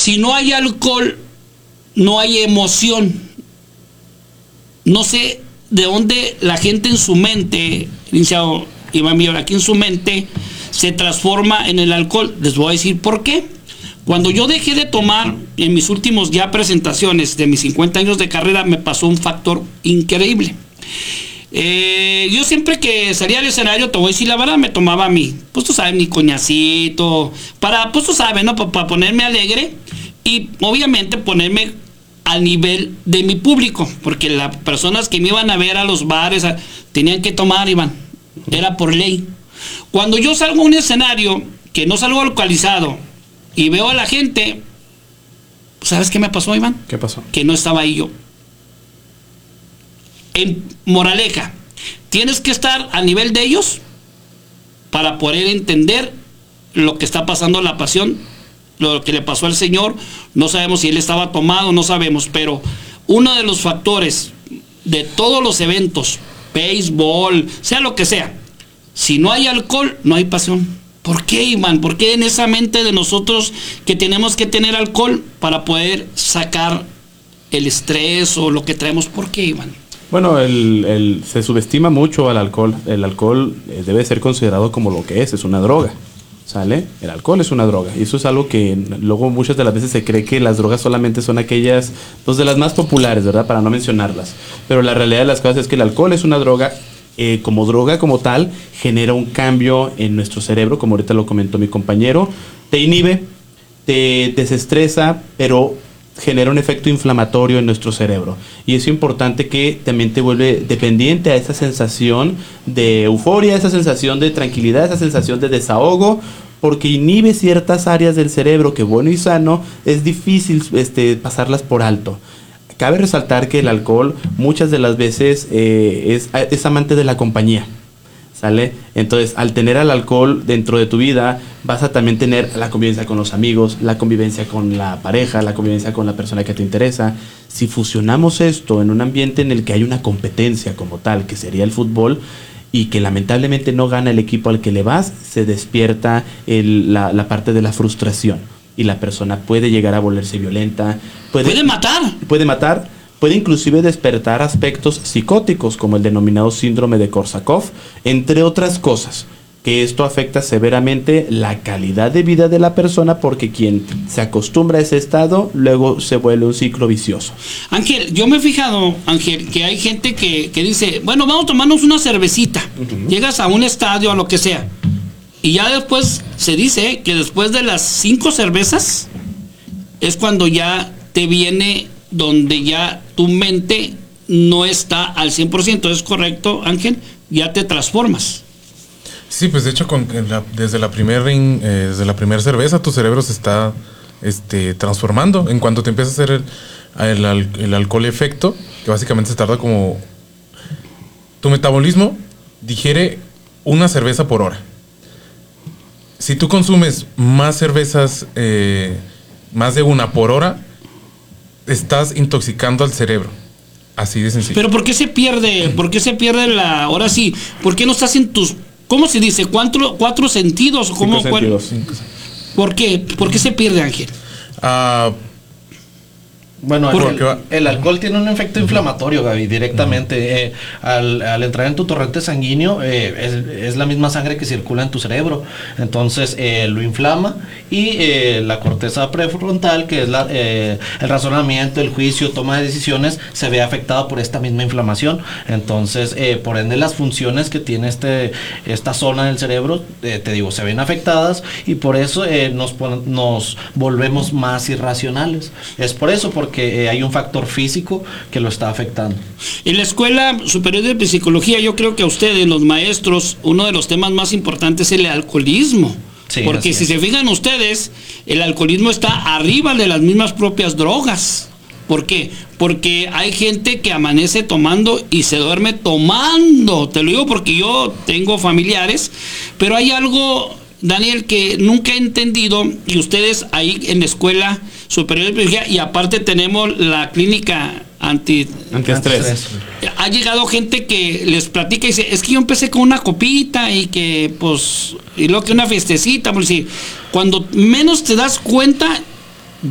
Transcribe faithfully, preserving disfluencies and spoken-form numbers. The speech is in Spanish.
si no hay alcohol, no hay emoción. No sé de dónde la gente en su mente, licenciado Iván Villar, aquí en su mente, se transforma en el alcohol. Les voy a decir por qué. Cuando yo dejé de tomar en mis últimos ya presentaciones de mis cincuenta años de carrera, me pasó un factor increíble. Eh, yo siempre que salía al escenario, te voy a decir la verdad, me tomaba a mí, pues tú sabes, mi coñacito, para, pues tú sabes, ¿no? Para, para ponerme alegre y obviamente ponerme al nivel de mi público, porque las personas que me iban a ver a los bares a, tenían que tomar, Iván, era por ley. Cuando yo salgo a un escenario, que no salgo localizado, y veo a la gente, ¿sabes qué me pasó, Iván? ¿Qué pasó? Que no estaba ahí yo. En moraleja, tienes que estar a nivel de ellos para poder entender lo que está pasando, la pasión, lo que le pasó al Señor. No sabemos si él estaba tomado, no sabemos, pero uno de los factores de todos los eventos, béisbol, sea lo que sea, si no hay alcohol, no hay pasión. ¿Por qué, Iván? ¿Por qué en esa mente de nosotros que tenemos que tener alcohol para poder sacar el estrés o lo que traemos? ¿Por qué, Iván? Bueno, el, el, se subestima mucho al alcohol. El alcohol eh, debe ser considerado como lo que es, es una droga. ¿Sale? El alcohol es una droga. Y eso es algo que luego muchas de las veces se cree que las drogas solamente son aquellas, pues de las más populares, ¿verdad? Para no mencionarlas. Pero la realidad de las cosas es que el alcohol es una droga. Eh, como droga como tal, genera un cambio en nuestro cerebro, como ahorita lo comentó mi compañero, te inhibe, te desestresa, pero genera un efecto inflamatorio en nuestro cerebro. Y es importante que también te vuelve dependiente a esa sensación de euforia, esa sensación de tranquilidad, esa sensación de desahogo, porque inhibe ciertas áreas del cerebro que, bueno y sano, es difícil este, pasarlas por alto. Cabe resaltar que el alcohol muchas de las veces eh, es, es amante de la compañía, ¿sale? Entonces, al tener al alcohol dentro de tu vida, vas a también tener la convivencia con los amigos, la convivencia con la pareja, la convivencia con la persona que te interesa. Si fusionamos esto en un ambiente en el que hay una competencia como tal, que sería el fútbol, y que lamentablemente no gana el equipo al que le vas, se despierta el, la, la parte de la frustración. Y la persona puede llegar a volverse violenta. Puede, puede matar. Puede matar. Puede inclusive despertar aspectos psicóticos como el denominado síndrome de Korsakoff, entre otras cosas. Que esto afecta severamente la calidad de vida de la persona porque quien se acostumbra a ese estado luego se vuelve un ciclo vicioso. Ángel, yo me he fijado, Ángel, que hay gente que, que dice, bueno, vamos a tomarnos una cervecita. Uh-huh. Llegas a un estadio, a lo que sea. Y ya después se dice que después de las cinco cervezas es cuando ya te viene donde ya tu mente no está al cien por ciento. ¿Es correcto, Ángel? Ya te transformas. Sí, pues de hecho con, la, desde la primera eh, desde la primera cerveza tu cerebro se está este, transformando. En cuanto te empieza a hacer el, el, el alcohol efecto, que básicamente se tarda como... Tu metabolismo digiere una cerveza por hora. Si tú consumes más cervezas, eh, más de una por hora, estás intoxicando al cerebro. Así de sencillo. Pero ¿por qué se pierde? ¿Por qué se pierde la... Ahora sí, ¿por qué no estás en tus... ¿Cómo se dice? ¿Cuatro, cuatro sentidos? ¿Cómo, Cinco sentidos. Cuál? ¿Por qué? ¿Por qué se pierde, Ángel? Ah... Uh, Bueno, el, el alcohol tiene un efecto inflamatorio, Gaby, directamente. Uh-huh. Eh, al, al entrar en tu torrente sanguíneo, eh, es, es la misma sangre que circula en tu cerebro. Entonces, eh, lo inflama y eh, la corteza prefrontal, que es la, eh, el razonamiento, el juicio, toma de decisiones, se ve afectada por esta misma inflamación. Entonces, eh, por ende, las funciones que tiene este esta zona del cerebro, eh, te digo, se ven afectadas y por eso eh, nos, nos volvemos más irracionales. Es por eso, porque que eh, hay un factor físico que lo está afectando. En la Escuela Superior de Psicología, yo creo que a ustedes, los maestros, uno de los temas más importantes es el alcoholismo. Sí, porque si es. se fijan ustedes, el alcoholismo está arriba de las mismas propias drogas. ¿Por qué? Porque hay gente que amanece tomando y se duerme tomando. Te lo digo porque yo tengo familiares, pero hay algo, Daniel, que nunca he entendido, y ustedes ahí en la Escuela Superior de Psicología, y aparte tenemos la clínica anti antiestrés. Ha llegado gente que les platica y dice, es que yo empecé con una copita y que pues, y luego que una fiestecita, pues sí, cuando menos te das cuenta,